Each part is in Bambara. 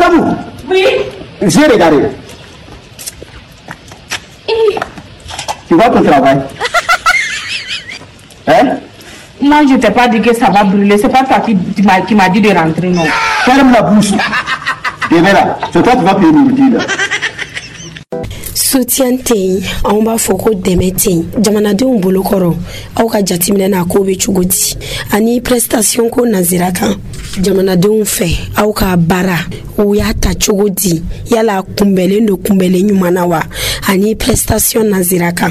Madame. Oui. J'ai regardé. Tu vois ton travail? Hein? Moi, je t'ai pas dit que ça va brûler. C'est pas toi qui m'a dit de rentrer, non. Ferme la bouche. Demain là, c'est toi qui vas payer le là. Soutien tey on b'a fɔ ko dɛmɛ tey jamanadenw bolo kɔrɔ aw ka jateminɛ na ko bɛ cogo di ani prestation ko nazira kan jamanadenw fɛ aw ka baara o y'a ta cogo di yala kunbɛlen do kunbɛlen ɲuman na wa ani prestation nazira kan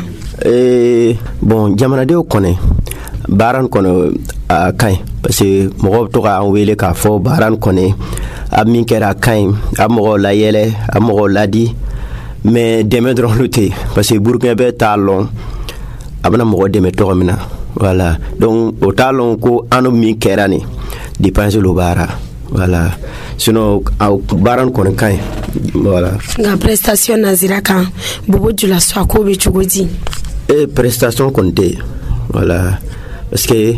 bon jamanadenw kɔnɛ baaran kɔnɔ a kaɲi parce que mɔgɔw bɛ to k'an wele k'a fɔ baaran kɔnɛ a min kɛra a kaɲi a mɔgɔw layɛlɛ a mɔgɔw ladi mais dɛmɛ dɔrɔn lo tɛ parce que burukina bɛ t'a lɔn a bɛna mɔgɔ dɛmɛ tɔgɔ min na voilà donc o t'a lɔn ko an min kɛra nin dépense lo baara voilà sinon baara kɔni ka ɲi voilà nka prestation nazira kan bobo jula so ko bɛ cogo di prestation kɔni tɛ voilà parce que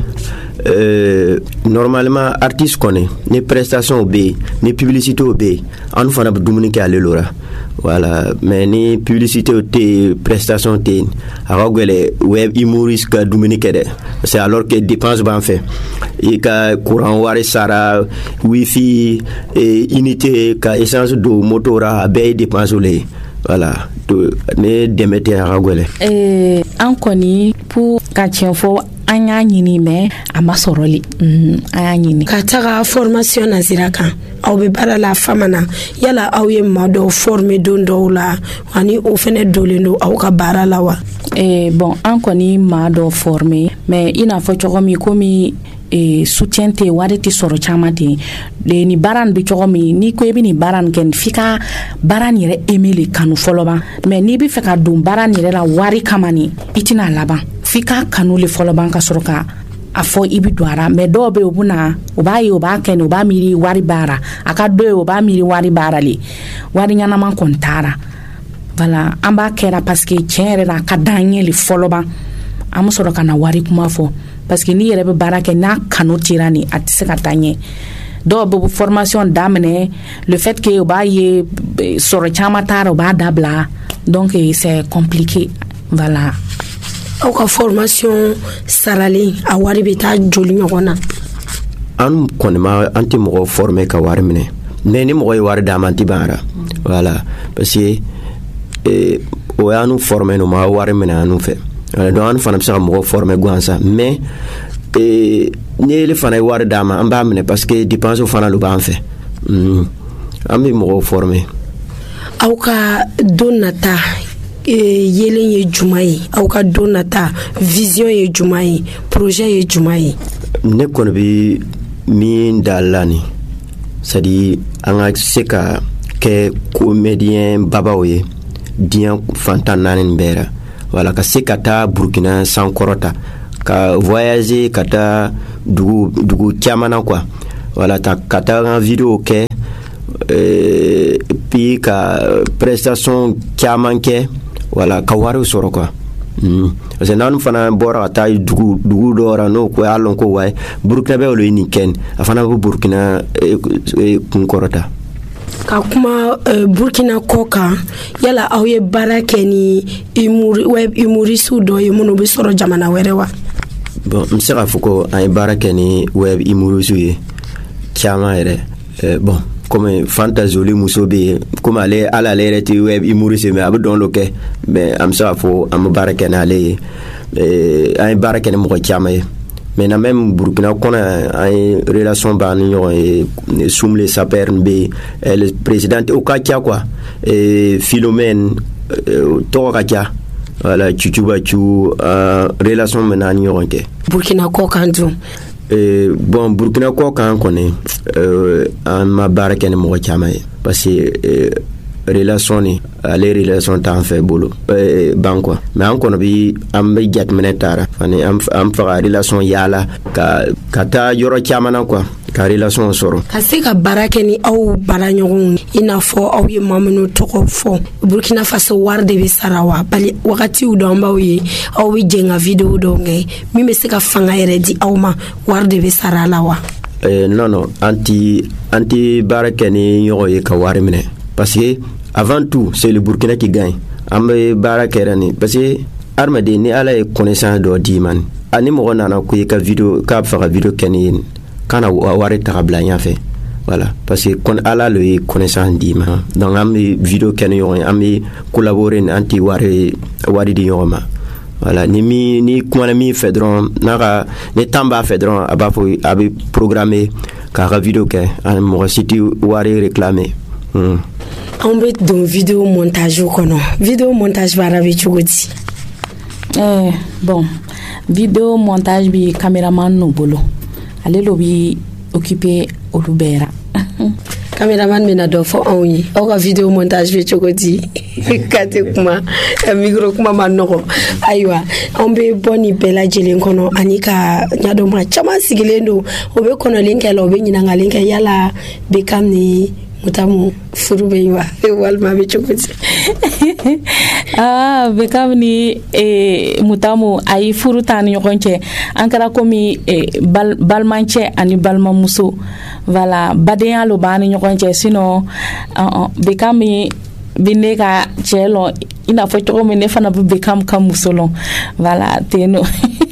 normalement artiste kɔni ni prestation bɛ ni publicité bɛ an fana bɛ dumuni kɛ ale lora voilà mais ni publicité te prestation te aga gwele web humoriste ka dumuni kede c'est alors que dépense ban fait et ka courant wari sara wifi et unité ka essence do motora be dépense le voilà to ne demete aga gwele an koni pour ka tienfo an y'a ɲini mais a ma sɔrɔli an y'a ɲini ka taga formation nazira kan aw be baara la fama na yala aw ye maa dɔw former don dɔw la ani o fɛnɛ dolen do aw ka baara la wa bon an kɔni maa dɔw former mais i n'a fɔ cogo min komi soutien te wari ti sɔrɔ caman ten ni baara nin bɛ cogo min ni ko i bɛ nin baara nin kɛ f'i ka baara nin yɛrɛ aimer le kanu fɔlɔ ban mais n'i bɛ fɛ ka don baara nin yɛrɛ la wari kama nin i tɛna laban f'i ka kanu le fɔlɔ ban ka sɔrɔ ka a fɔ i bɛ don a la mais dɔw bɛ yen o b'a ye o b'a kɛ nin o b'a miiri wari baara a ka dɔ ye o b'a miiri wari baara le wari ɲɛnama kɔni taara voilà an b'a kɛra parce que tiɲɛ yɛrɛ la a ka d'an ye le fɔlɔ ban an bɛ sɔrɔ ka na wari kuma fɔ parce que n'i yɛrɛ bɛ baara kɛ n'a kanu tira nin a tɛ se ka taa ɲɛ dɔw bɛ formation daminɛ le fait que o b'a ye sɔrɔ caman taara o b'a dabila donc c'est compliqué voilà aw ka formation saralen a wari bɛ taa joli ɲɔgɔn na an kɔni ma an tɛ mɔgɔ former ka wari minɛ mais ni mɔgɔ ye wari d'a ma an tɛ ban ara voilà parce que o y'an former no ma wari minɛ an fɛ donc an fana bɛ se ka mɔgɔ former gansan mais ni ele fana ye wari d'a ma an b'a minɛ parce que dépense fana lo b'an fɛ an bɛ mɔgɔw former aw ka don nata yelen ye juma ye aw ka don nata vision ye juma ye projet ye juma ye ne kɔni bɛ min da la ni c'est à dire an ka se ka kɛ comédien babaw ye diɲɛ fantan naani bɛɛ la voilà ka se ka taa Burkina sankɔrɔta ka voyager ka taa dugu caman na quoi voilà ka taa an vidéo kɛ puis ka prestation caman kɛ voilà ka wari sɔrɔ quoi parce que n'an fana bɔra ka taa dugu dɔ la n'o ko y'a lɔn ko wayi Burkina bɛ olu ye nin kɛ a fana bɛ Burkina kunkɔrɔta ka kuma Burkina kɔ kan yala aw ye baara kɛ ni web humoriste dɔ ye minnu bɛ sɔrɔ jamana wɛrɛ wa bon n bɛ se k'a fɔ ko an ye baara kɛ ni web humoriste ye caman yɛrɛ bon comme Fanta Zoli muso bɛ yen comme ale yɛrɛ tɛ web humoriste mais a bɛ dɔn lo kɛ mais an bɛ se k'a fɔ an bɛ baara kɛ n'ale ye an ye baara kɛ ni mɔgɔ caman ye maintenant même Burkina kɔnɔ an ye relation b'an ni ɲɔgɔn ye Soumle Saper bɛ yen le président o ka ca quoi Philomène tɔgɔ ka ca voilà Cucubacu relation bɛ n'an ni ɲɔgɔn cɛ Burkina kɔ kan dun bon Burkina kɔ kan kɔni an ma baara kɛ ni mɔgɔ caman ye parce que relation ni ale relation t'an fɛ bolo ban quoi mais an kɔni bi an bɛ jateminɛ taara ani an faga relation yaala ka taa yɔrɔ caman na quoi ka relation sɔrɔ ka se ka baara kɛ ni aw baara ɲɔgɔnw i n'a fɔ aw ye maa minnu tɔgɔ fɔ Burkina Faso wari de bɛ sara wa bali wagatiw dɔ an b'aw ye aw bɛ jɛn ka vidéo dɔw kɛ min bɛ se ka fanga yɛrɛ di aw ma wari de bɛ sara la wa non anti baara kɛ ni ɲɔgɔn ye ka wari minɛ parce que avant tout c'est le Burkina qui gagne an bɛ baara kɛra ni parce que adamaden ni ala ye connaissance dɔ d'i ma ani mɔgɔ nana ko i ka video k'a bɛ fɛ ka video kɛ ni ye kana wari ta ka bila ɲɛfɛ voilà parce que ala le ye connaissance d'i ma donc an bɛ video kɛ ni ɲɔgɔn ye an bɛ collaborer ni an tɛ wari di ɲɔgɔn ma voilà ni kumana min fɛ dɔrɔn ni temps b'a fɛ dɔrɔn a b'a fɔ a bɛ programmer k'a ka video kɛ ani mɔgɔ si tɛ wari réclamer. An bɛ don video montage kɔnɔ video montage baara bɛ cogo di? Bon video montage bi cameraman no bolo ale lo bi occuper olu bɛɛ ra. Cameraman bɛna dɔ fɔ anw ye aw ka video montage bɛ cogo di? Kate kuma micro kuma ma nɔgɔ ayiwa an bɛ bɔ ni bɛɛ lajɛlen kɔnɔ ani ka ɲadɔn maa caman sigilen don o bɛ kɔnɔlen kɛ la o bɛ ɲininkalen kɛ yala Bekam ni Mutamu furu bɛ yen wa walima bɛ cogo di? Bekam ni Mutamu ayi furu t'an ni ɲɔgɔn cɛ an kɛra komi balimancɛ ani balimamuso voilà badenya lo b'an ni ɲɔgɔn cɛ sinon Bekam bi ne ka cɛ lɔn i n'a fɔ cogo min ne fana bɛ Bekam ka muso lɔn voilà ten no.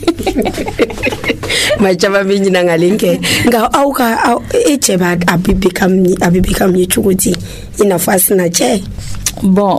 Ma caman bɛ ɲininkalen kɛ nka aw ka e cɛ b'a a bɛ Bekam ye cogo di i n'a fɔ a sina cɛ? Bon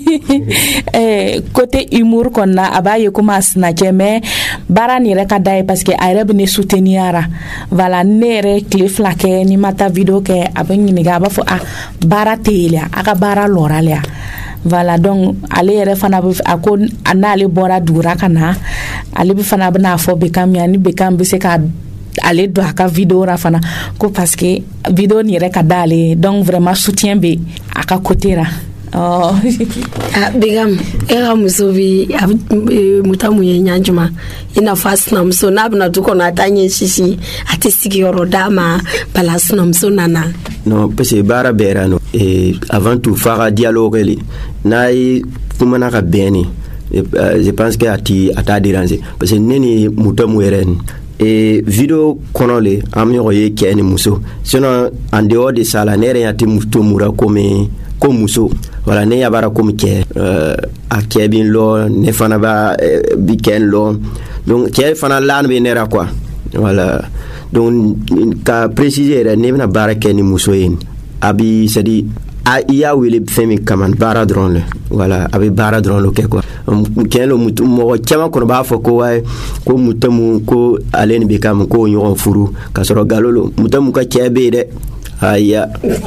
côté humour kɔnɔna a b'a ye komi a sina cɛ mais baara nin yɛrɛ ka d'a ye parce que a yɛrɛ bɛ ne soutenir ra voilà ne yɛrɛ tile 2 kɛ ni ma taa video kɛ a bɛ ɲininka a b'a fɔ baara tɛ yen la a ka baara lɔra la voilà donc ale yɛrɛ fana bɛ a ko n'ale bɔra dugura ka na ale bɛ fana bɛna fɔ Bekam ye ni Bekam bɛ se ka ale don a ka video ra fana ko parce que video nin yɛrɛ ka d'ale donc vraiment soutien bɛ a ka côté ra. Bekam e ka muso bi Mutamu ye ɲa juma i n'a fɔ a sinamuso n'a bɛna du kɔnɔ a t'a ɲɛ sisi a tɛ sigiyɔrɔ d'a ma bala sinamuso nana. Non parce que baara bɛɛ ra no avant tout f'a ka dialogue le n'a ye kumana ka bɛn ni je pense que a t'a déranger parce que ne ni Mutamu yɛrɛ ni video kɔnɔ le an bɛ ɲɔgɔn ye cɛ ni muso sinon en dehors de ça la ne yɛrɛ ɲa tɛ Mutamura ko muso voilà ne yabara comme cɛ a cɛ bi lɔ ne fana bi kɛ lɔ donc cɛ fana lan bɛ ne ra quoi voilà donc ka préciser yɛrɛ ne bɛna baara kɛ ni muso ye a bi c'est à dire i y'a wele fɛn min kama baara dɔrɔn le voilà a bɛ baara dɔrɔn le kɛ quoi cɛn lo mɔgɔ caman kɔnɔ b'a fɔ ko waye ko Mutamu ko ale ni Bekam ko ɲɔgɔn furu ka sɔrɔ galon lo Mutamu ka cɛ bɛ yen dɛ aya.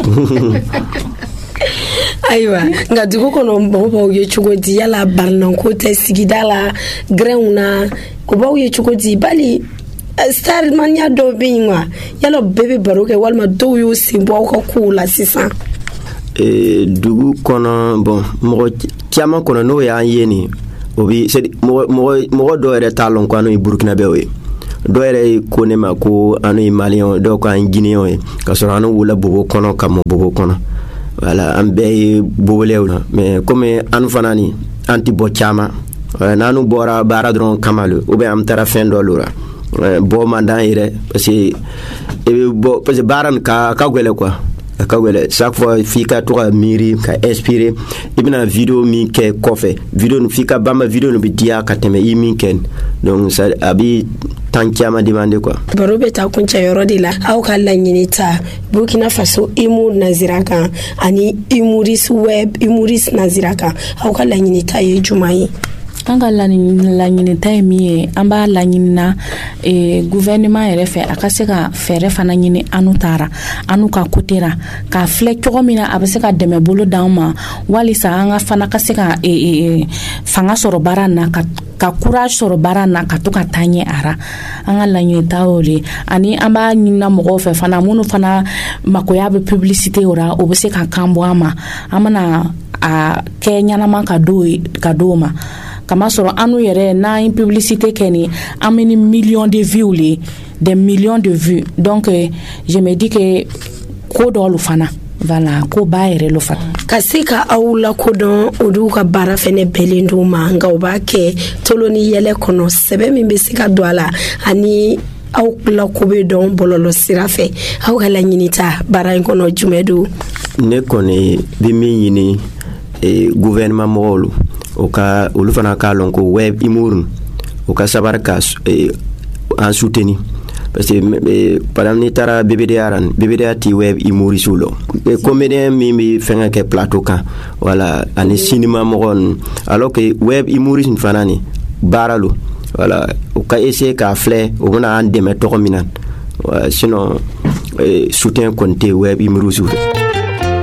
Ayiwa nka dugu kɔnɔ mɔgɔ b'aw ye cogo di yala baranako tɛ sigida la grɛnw na o b'aw ye cogo di bali starimaniya dɔw bɛ yen wa yala bɛɛ bɛ baro kɛ walima dɔw y'u sen bɔ aw ka kow la sisan? Dugu kɔnɔ bon mɔgɔ caman kɔnɔ n'o y'an ye nin o bi mɔgɔ dɔw yɛrɛ t'a lɔn ko an ye Burkinabɛw ye dɔw yɛrɛ ye ko ne ma ko an ye Maliyɛnw dɔw ko an ye Guinéens ye ka sɔrɔ an wolola Bobo kɔnɔ ka mɔ Bobo kɔnɔ voilà an bɛɛ ye bobolew na mais comme an fana ni an tɛ bɔ caman n'an bɔra baara dɔrɔn kama le ou bien an taara fɛn dɔ lora bɔ man d'an yɛrɛ parce que baara nin ka gɛlɛ quoi a ka gɛlɛ chaque fois f'i ka to ka miiri ka inspirer i bɛna video min kɛ kɔfɛ video nin f'i ka bama video nin bɛ diya ka tɛmɛ i min kɛ donc a bɛ temps caman demander quoi. Baro bɛ taa kuncɛ yɔrɔ de la aw ka laɲini ta Burkina Faso humour nazira kan ani humoriste nazira kan aw ka laɲini ta ye jumɛn ye? An ka laɲini ta ye min ye an b'a laɲini na gouvernement yɛrɛ fɛ a ka se ka fɛɛrɛ fana ɲini anu taara anu ka côté ra k'a filɛ cogo min na a bɛ se ka dɛmɛ bolo d'an ma walisa an ka fana ka se ka fanga sɔrɔ baara na ka courage sɔrɔ baara na ka to ka taa ɲɛ a ra an ka laɲini ta y'o de ani an b'a ɲinina mɔgɔw fɛ fana minnu fana makoya bɛ publicité o ra o bɛ se ka kan bɔ an ma an bɛna a kɛ ɲɛnama ka d'o ma kama sɔrɔ anu yɛrɛ n'an ye publicité kɛ ni an bɛ ni millions de vues le des millions de vues donc je me dis que ko dɔlu fana voilà ko ba yɛrɛ lo fana ka se ka aw la kodɔn olu ka baara fɛnɛ bɛlen d'u ma nka u b'a kɛ tolo ni yɛlɛ kɔnɔ sɛbɛ min bɛ se ka don a la ani aw la ko be dɔn bɔlɔlɔ sira fɛ aw ka laɲini ta baara in kɔnɔ jumɛn do ne kɔni bi min ɲini gouvernement mɔgɔw o ka olu fana ka lɔn ko web humour o ka sabar ka en soutenir parce que par exemple ni tara BBDA ti web humoriste lo comédien mi bi fenga ke plateau kan wala ani cinéma mɔgɔn alors que web humoriste fana ni baralo voilà o ka essayer ka flé o bana an dɛmɛ tɔgɔ min na sinon soutien compté web humoriste